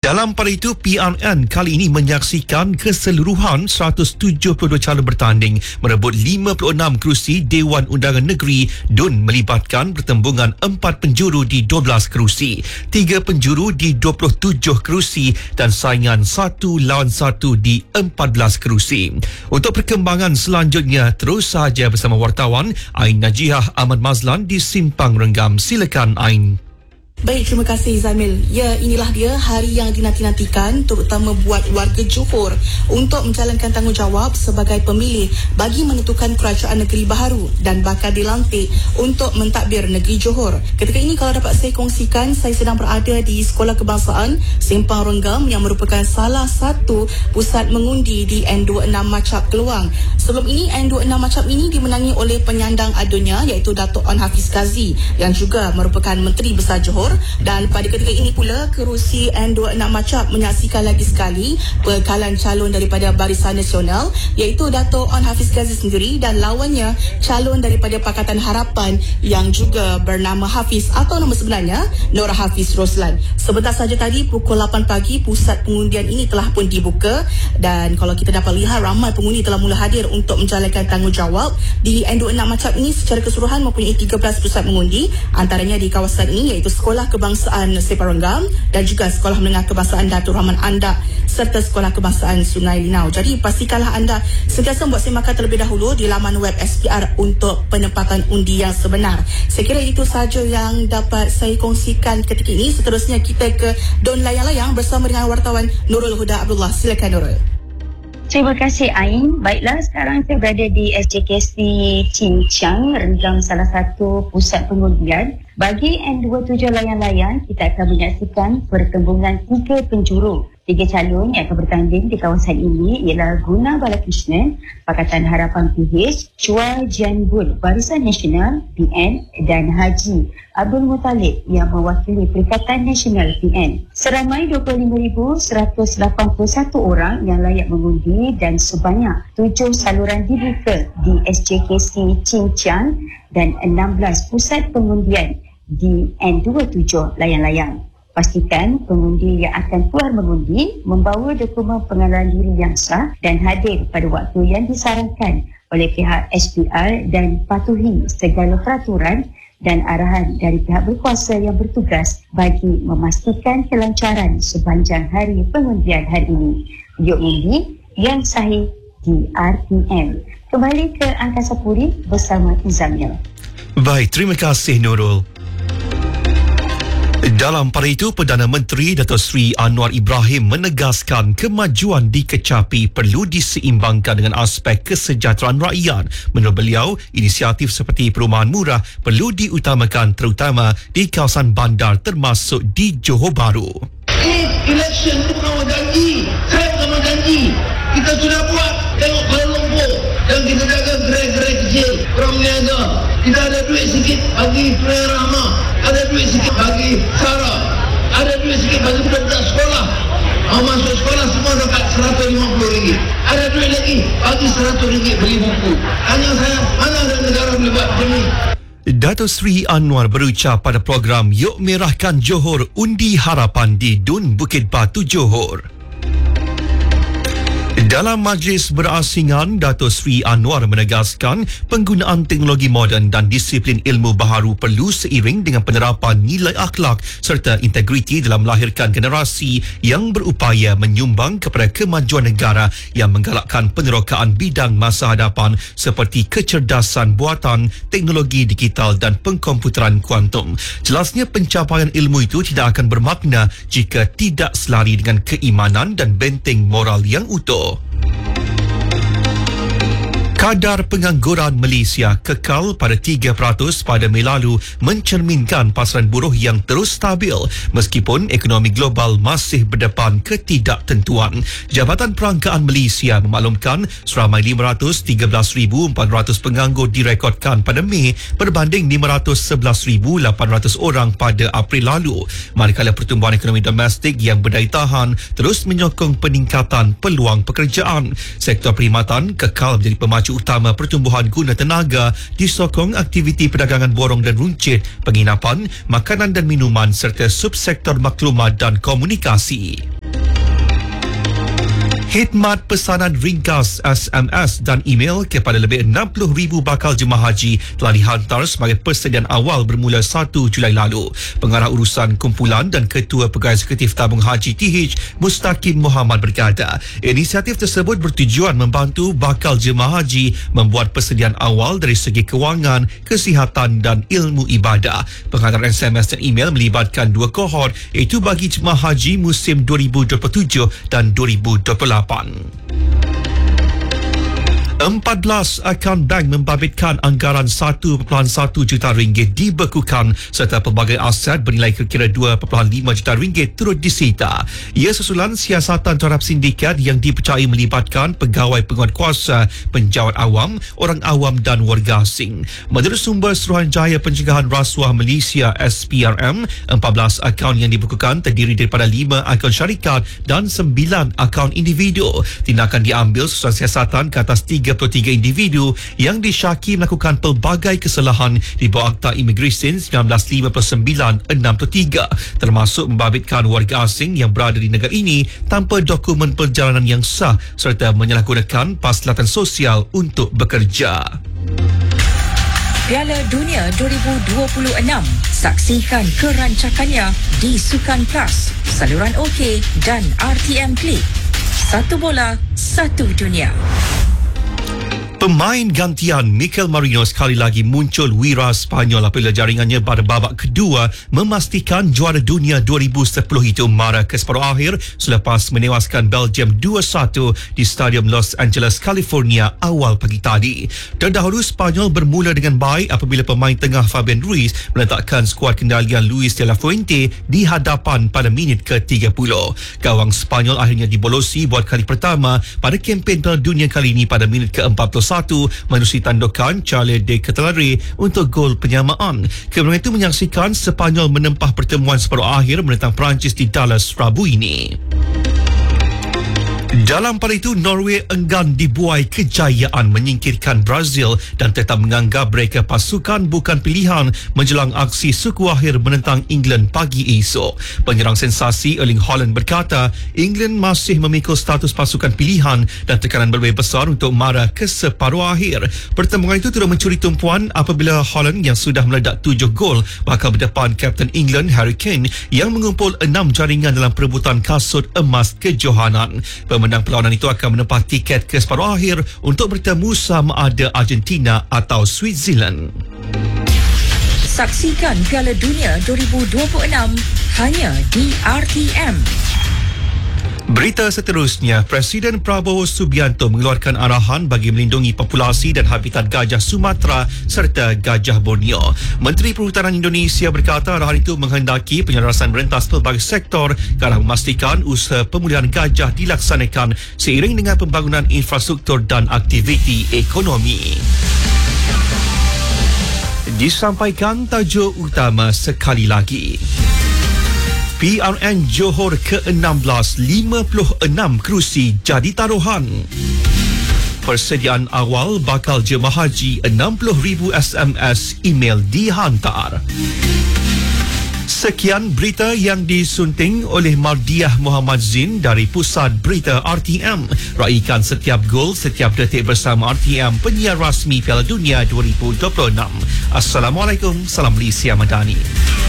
Dalam pada itu, PRN kali ini menyaksikan keseluruhan 172 calon bertanding merebut 56 kerusi Dewan Undangan Negeri DUN melibatkan pertembungan 4 penjuru di 12 kerusi, 3 penjuru di 27 kerusi dan saingan 1 lawan 1 di 14 kerusi. Untuk perkembangan selanjutnya, terus sahaja bersama wartawan Ain Najihah Ahmad Mazlan di Simpang Renggam. Silakan Ain. Baik, terima kasih Zamil. Ya, inilah dia hari yang dinanti-nantikan terutama buat warga Johor untuk menjalankan tanggungjawab sebagai pemilih bagi menentukan kerajaan negeri baharu dan bakal dilantik untuk mentadbir negeri Johor. Ketika ini kalau dapat saya kongsikan, saya sedang berada di Sekolah Kebangsaan Simpang Renggam yang merupakan salah satu pusat mengundi di N26 Macap Keluang. Sebelum ini N26 Macap ini dimenangi oleh penyandang adunya iaitu Datuk Onn Hafiz Khazi yang juga merupakan Menteri Besar Johor. Dan pada ketika ini pula kerusi N26 Macap menyaksikan lagi sekali bekalan calon daripada Barisan Nasional iaitu Datuk Onn Hafiz Khazi sendiri dan lawannya calon daripada Pakatan Harapan yang juga bernama Hafiz atau nama sebenarnya Nur Hafiz Roslan. Sebentar saja tadi pukul 8 pagi pusat pengundian ini telah pun dibuka dan kalau kita dapat lihat ramai pengundi telah mula hadir untuk menjalankan tanggungjawab di N26 Macap ini. Secara keseluruhan mempunyai 13 pusat mengundi, antaranya di kawasan ini iaitu Sekolah Kebangsaan Simpang Renggam dan juga Sekolah Menengah Kebangsaan Datuk Rahman Andak serta Sekolah Kebangsaan Sungai Linau. Jadi pastikanlah anda sentiasa membuat semakan terlebih dahulu di laman web SPR untuk penempatan undi yang sebenar. Saya kira itu sahaja yang dapat saya kongsikan ketika ini. Seterusnya kita ke Don Layang-Layang bersama dengan wartawan Nurul Huda Abdullah. Silakan Nurul. Terima kasih Ain. Baiklah, sekarang saya berada di SJKC Cincang, Renggam, salah satu pusat pengundian. Bagi N27 layang-layang, kita akan menyaksikan pertembungan 3 penjuru. 3 calon yang akan bertanding di kawasan ini ialah Guna Balakrishnan, Pakatan Harapan PH, Chua Jian Bun, Barisan Nasional PN dan Haji Abdul Muttalib yang mewakili Perikatan Nasional PN. Seramai 25,181 orang yang layak mengundi dan sebanyak 7 saluran dibuka di SJKC Cincang dan 16 pusat pengundian di N27 layang-layang. Pastikan pengundi yang akan keluar mengundi membawa dokumen pengenalan diri yang sah dan hadir pada waktu yang disarankan oleh pihak SPR dan patuhi segala peraturan dan arahan dari pihak berkuasa yang bertugas bagi memastikan kelancaran sepanjang hari pengundian hari ini. Yuk undi yang sahih di RTM. Kembali ke Angkasa Puri bersama Izamil. Baik, terima kasih Nurul. Dalam pada itu, Perdana Menteri Datuk Seri Anwar Ibrahim menegaskan kemajuan di Kecapi perlu diseimbangkan dengan aspek kesejahteraan rakyat. Menurut beliau, inisiatif seperti perumahan murah perlu diutamakan terutama di kawasan bandar termasuk di Johor Bahru. Election itu bukan janji. Saya bukan janji. Kita sudah buat. Tengok Kuala Lumpur. Dan kita jaga gerai-gerai kecil. Orang niaga. Kita ada duit sikit bagi Pria Rahmah. Ada duit sikit bagi Sarah. Ada duit sikit bagi budak-budak sekolah. Mau masuk sekolah semua dapat RM150. Ada duit lagi bagi RM100 beli buku. Tanya saya, mana ada negara boleh buat macam ni? Datuk Seri Anwar berucap pada program Yuk Merahkan Johor Undi Harapan di DUN Bukit Batu, Johor. Dalam majlis berasingan, Datuk Seri Anwar menegaskan penggunaan teknologi moden dan disiplin ilmu baharu perlu seiring dengan penerapan nilai akhlak serta integriti dalam melahirkan generasi yang berupaya menyumbang kepada kemajuan negara yang menggalakkan penerokaan bidang masa hadapan seperti kecerdasan buatan, teknologi digital dan pengkomputeran kuantum. Jelasnya pencapaian ilmu itu tidak akan bermakna jika tidak selari dengan keimanan dan benteng moral yang utuh. Kadar pengangguran Malaysia kekal pada 3% pada Mei lalu mencerminkan pasaran buruh yang terus stabil meskipun ekonomi global masih berdepan ketidaktentuan. Jabatan Perangkaan Malaysia memaklumkan seramai 513,400 penganggur direkodkan pada Mei berbanding 511,800 orang pada April lalu. Manakala pertumbuhan ekonomi domestik yang berdaya tahan terus menyokong peningkatan peluang pekerjaan. Sektor perkhidmatan kekal menjadi pemacu utama pertumbuhan guna tenaga disokong aktiviti perdagangan borong dan runcit, penginapan, makanan dan minuman serta subsektor maklumat dan komunikasi. Khidmat pesanan ringkas SMS dan email kepada lebih 60,000 bakal jemaah haji telah dihantar sebagai persediaan awal bermula 1 Julai lalu. Pengarah urusan kumpulan dan Ketua Pegawai Eksekutif Tabung Haji TH Mustaqim Muhammad berkata, inisiatif tersebut bertujuan membantu bakal jemaah haji membuat persediaan awal dari segi kewangan, kesihatan dan ilmu ibadah. Penghantaran SMS dan email melibatkan dua kohort, iaitu bagi jemaah haji musim 2027 dan 2028. 14 akaun bank membabitkan anggaran 1.1 juta ringgit dibekukan serta pelbagai aset bernilai kira-kira 2.5 juta ringgit turut disita. Ia susulan siasatan terhadap sindikat yang dipercayai melibatkan pegawai penguatkuasa, penjawat awam, orang awam dan warga asing. Menurut sumber Suruhanjaya Pencegahan Rasuah Malaysia SPRM, 14 akaun yang dibekukan terdiri daripada 5 akaun syarikat dan 9 akaun individu. Tindakan diambil susulan siasatan ke atas 33 individu yang disyaki melakukan pelbagai kesalahan di bawah Akta Imigresen 1959-63, termasuk membabitkan warga asing yang berada di negara ini tanpa dokumen perjalanan yang sah serta menyalahgunakan paslatan sosial untuk bekerja. Piala Dunia 2026. Saksikan kerancakannya di Sukan Plus, saluran OK dan RTM Klik. Satu bola, satu dunia. Pemain gantian Mikel Merino sekali lagi muncul wira Spanyol apabila jaringannya pada babak kedua memastikan juara dunia 2010 itu mara ke separuh akhir selepas menewaskan Belgium 2-1 di Stadium Los Angeles, California awal pagi tadi. Terdahulu Spanyol bermula dengan baik apabila pemain tengah Fabian Ruiz meletakkan skuad kendalian Luis de la Fuente di hadapan pada minit ke-30. Gawang Spanyol akhirnya dibolosi buat kali pertama pada kempen Piala Dunia kali ini pada minit ke-41 menerusi tandukan Charles de Ketelare untuk gol penyamaan. Kemenangan itu menyaksikan Sepanyol menempah pertemuan separuh akhir menentang Perancis di Dallas Rabu ini. Dalam pada itu, Norway enggan dibuai kejayaan menyingkirkan Brazil dan tetap menganggap mereka pasukan bukan pilihan menjelang aksi suku akhir menentang England pagi esok. Penyerang sensasi Erling Haaland berkata, England masih memikul status pasukan pilihan dan tekanan berlebih besar untuk mara ke separuh akhir. Pertemuan itu turut mencuri tumpuan apabila Haaland yang sudah meledak 7 gol bakal berdepan Kapten England Harry Kane yang mengumpul 6 jaringan dalam perebutan kasut emas kejohanan. Pemenang perlawanan itu akan menempah tiket ke separuh akhir untuk bertemu sama ada Argentina atau Switzerland. Saksikan Piala Dunia 2026 hanya di RTM. Berita seterusnya, Presiden Prabowo Subianto mengeluarkan arahan bagi melindungi populasi dan habitat gajah Sumatera serta gajah Borneo. Menteri Perhutanan Indonesia berkata arahan itu menghendaki penyelarasan merentas pelbagai sektor ke arah memastikan usaha pemulihan gajah dilaksanakan seiring dengan pembangunan infrastruktur dan aktiviti ekonomi. Disampaikan tajuk utama sekali lagi. PRN Johor ke-16, 56 kerusi jadi taruhan. Persediaan awal bakal jemaah haji 60,000 SMS email dihantar. Sekian berita yang disunting oleh Mardiah Muhammad Zin dari Pusat Berita RTM. Raikan setiap gol, setiap detik bersama RTM, penyiar rasmi Piala Dunia 2026. Assalamualaikum, salam Malaysia Madani.